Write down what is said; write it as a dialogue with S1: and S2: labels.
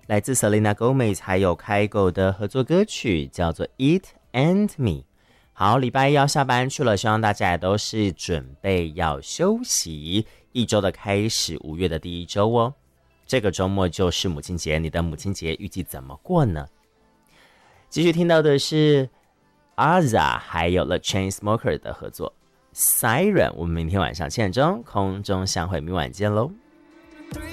S1: 来自 Selena Gomez 还有 Kygo 的合作歌曲，叫做 It and Me。好，礼拜一要下班去了，希望大家也都是准备要休息，一周的开始，5月的第一周哦。这个周末就是母亲节，你的母亲节预计怎么过呢？继续听到的是 Aza 还有 The Chainsmokers 的合作 Siren。我们明天晚上7点钟空中相会，明晚见喽。